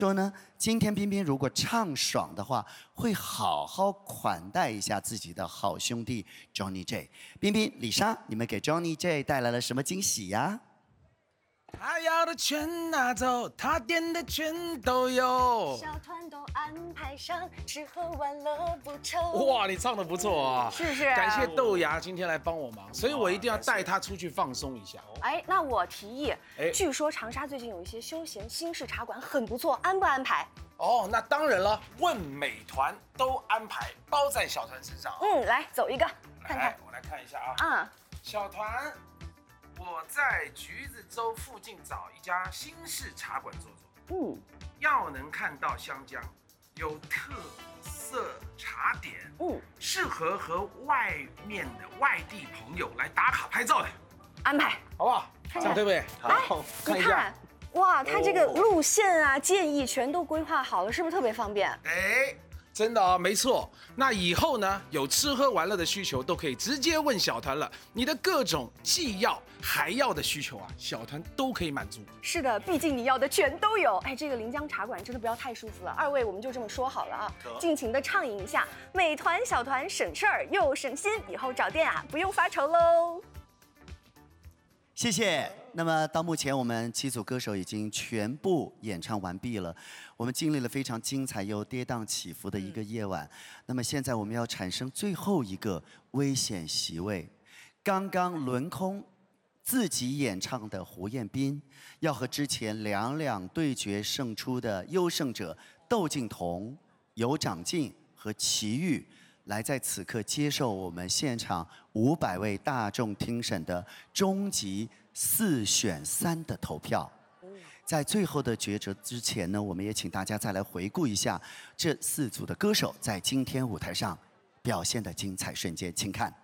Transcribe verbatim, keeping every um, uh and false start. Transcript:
说呢，今天彬彬如果唱爽的话，会好好款待一下自己的好兄弟 Johnny J。彬彬、李莎，你们给 Johnny J 带来了什么惊喜呀？ 他要的全拿走，他点的全都有。 小团都安排上，吃喝玩乐不愁。 哇，你唱的不错啊！ 是不是？ 感谢豆芽今天来帮我忙，所以我一定要带他出去放松一下。 哎，那我提议， 哎据说长沙最近有一些休闲新式茶馆很不错，安不安排？ 哦，那当然了，问美团都安排，包在小团身上。 嗯，来走一个，看看来，。我来看一下啊。 啊， 小团，我在橘子洲附近找一家新式茶馆坐坐。 嗯， 要能看到湘江，有特色茶点， 嗯， 适合和外面的外地朋友来打卡拍照的， 安排。 好不好？这样对不对？ 好， 看一下。 你看，哇，它这个路线啊、建议全都规划好了，是不是特别方便？ 哎，真的啊，没错。那以后呢，有吃喝玩乐的需求都可以直接问小团了。你的各种既要还要的需求啊，小团都可以满足。 是的，毕竟你要的全都有。哎，这个临江茶馆真的不要太舒服了，二位我们就这么说好了啊，尽情的畅饮一下。美团小团省事儿又省心，以后找店啊不用发愁喽。 谢谢。那么到目前，我们七组歌手已经全部演唱完毕了。我们经历了非常精彩又跌宕起伏的一个夜晚。那么现在我们要产生最后一个危险席位。刚刚轮空自己演唱的胡彦斌，要和之前两两对决胜出的优胜者窦靖童、尤长靖和齐豫，来在此刻接受我们现场五百位大众听审的终极四选三的投票。在最后的抉择之前呢，我们也请大家再来回顾一下这四组的歌手在今天舞台上表现的精彩瞬间，请看。